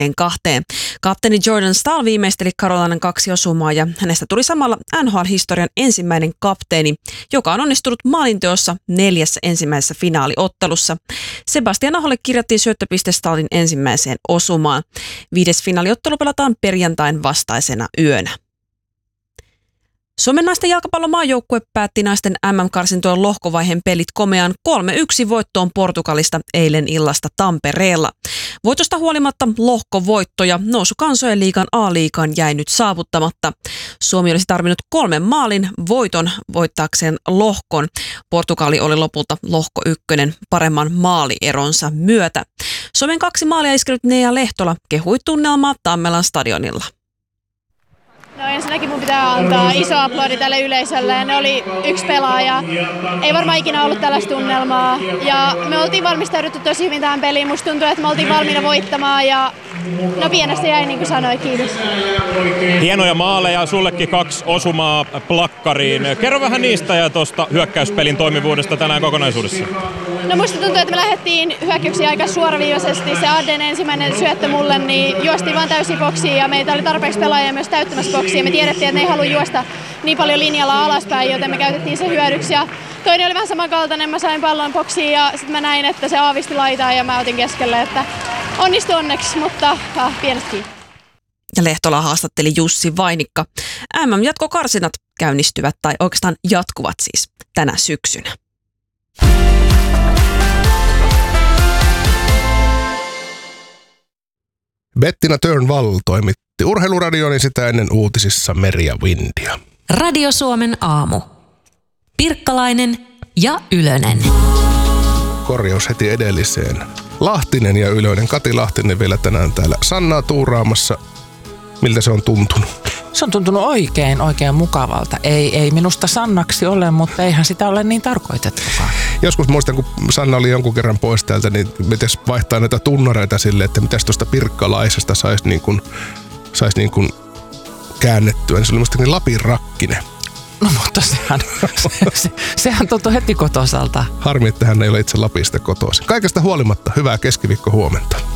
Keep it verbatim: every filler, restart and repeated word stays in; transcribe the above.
kolmeen kahteen. Kapteeni Jordan Staal viimeisteli Carolinan kaksi osumaa ja hänestä tuli samalla N H L-historian ensimmäinen kapteeni, joka on onnistunut maalinteossa neljässä ensimmäisessä finaaliottelussa. Sebastian Aholle kirjattiin syöttöpiste Staalin ensimmäiseen osumaan. Viides finaaliottelu pelataan perjantain vastaisena yönä. Suomen naisten jalkapallomaajoukkue päätti naisten M M-karsintojen lohkovaiheen pelit komeaan kolme yksi voittoon Portugalista eilen illasta Tampereella. Voitosta huolimatta lohkovoitto ja nousu kansojen liigan A-liigaan jäi nyt saavuttamatta. Suomi olisi tarvinnut kolmen maalin voiton voittaakseen lohkon. Portugali oli lopulta lohko ykkönen paremman maalieronsa myötä. Suomen kaksi maalia iskenyt Nea Lehtola kehui tunnelmaa Tammelan stadionilla. No ensinnäkin mun pitää antaa iso aplodi tälle yleisölle. Ne oli yksi pelaaja. Ei varmaan ikinä ollut tällaista tunnelmaa. Ja me oltiin valmistauduttu tosi hyvin tähän peliin. Musta tuntuu, että me oltiin valmiina voittamaan. Ja no pienestä jäi niin kuin sanoin, kiitos. Hienoja maaleja, sullekin kaksi osumaa plakkariin. Kerro vähän niistä ja tuosta hyökkäyspelin toimivuudesta tänään kokonaisuudessa. No musta tuntuu, että me lähdettiin hyökkäyksiä aika suoraviivaisesti. Se Adden ensimmäinen syöttö mulle, niin juostiin vaan täysin boksiin ja meitä oli tarpeeksi pelaajia myös täyttämässä boksia. Me tiedettiin, että ne ei halua juosta niin paljon linjalla alaspäin, joten me käytettiin se hyödyksi. Ja toinen oli vähän samankaltainen, mä sain pallon boksiin ja sitten mä näin, että se aavisti laitaa ja mä otin keskelle, että onnistui onneksi, mutta ah, pienestä kiinni. Ja Lehtola haastatteli Jussi Vainikka. M M-jatkokarsinat käynnistyvät tai oikeastaan jatkuvat siis tänä syksynä. Bettina Turnvall toimitti Urheiluradioon, sitä ennen uutisissa Merja Windia. Radio Suomen aamu. Pirkkalainen ja Ylönen. Korjaus heti edelliseen. Lahtinen ja Ylönen. Kati Lahtinen vielä tänään täällä Sannaa tuuraamassa. Miltä se on tuntunut? Se on tuntunut oikein, oikein mukavalta. Ei, ei minusta Sannaksi ole, mutta eihän sitä ole niin tarkoitettukaan. Joskus muistan, kun Sanna oli jonkun kerran pois täältä, niin mites vaihtaa näitä tunnareita silleen, että mitäs tuosta pirkkalaisesta saisi niin kuin, sais niin kuin käännettyä. Niin se oli muistakin Lapin Rakkinen. No mutta sehän, se, sehän tuntui heti kotoisalta. Harmi, että hän ei ole itse Lapista kotoisin. Kaikesta huolimatta hyvää keskiviikko huomenta.